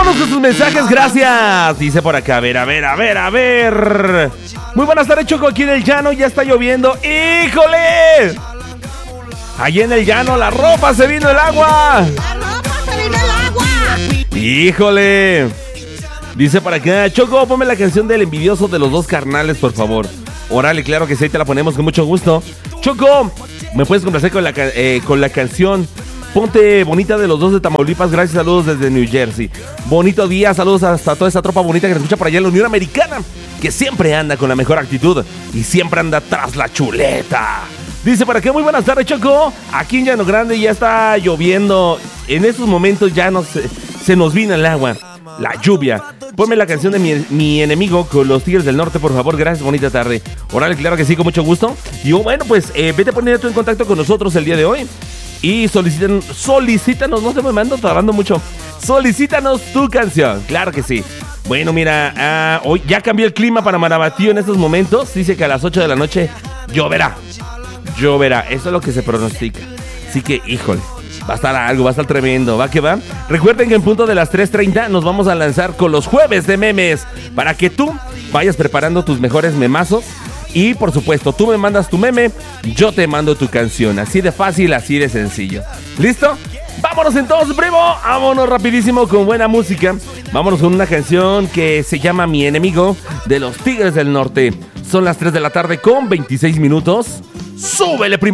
Vámonos con sus mensajes, gracias. Dice por acá, a ver. Muy buenas tardes, Choco, aquí en el llano ya está lloviendo. ¡Híjole! Allí en el llano la ropa se vino el agua. ¡Híjole! Dice por acá, Choco, ponme la canción del envidioso de los dos carnales, por favor. Órale, claro que sí, te la ponemos con mucho gusto. Choco, ¿me puedes complacer con la canción Ponte Bonita de los dos de Tamaulipas? Gracias, saludos desde New Jersey. Bonito día, saludos hasta toda esa tropa bonita que nos escucha por allá en la Unión Americana, que siempre anda con la mejor actitud y siempre anda tras la chuleta. Dice por acá, muy buenas tardes, Choco. Aquí en Llano Grande ya está lloviendo. En estos momentos ya se nos vino el agua, la lluvia. Ponme la canción de mi enemigo con los Tigres del Norte, por favor. Gracias, bonita tarde. Órale, claro que sí, con mucho gusto. Y bueno, pues vete a poner tú en contacto con nosotros el día de hoy. Y solicítanos, no se me mando trabando mucho. Solicítanos tu canción, claro que sí. Bueno, mira, hoy ya cambió el clima para Marabatío en estos momentos. Dice que a las 8 de la noche lloverá. Eso es lo que se pronostica. Así que, híjole, va a estar tremendo, va que va. Recuerden que en punto de las 3:30 nos vamos a lanzar con los jueves de memes, para que tú vayas preparando tus mejores memazos. Y por supuesto, tú me mandas tu meme, yo te mando tu canción. Así de fácil, así de sencillo. ¿Listo? Vámonos entonces, primo. Vámonos rapidísimo con buena música. Vámonos con una canción que se llama Mi Enemigo, de los Tigres del Norte. Son las 3 de la tarde con 26 minutos. ¡Súbele, primo!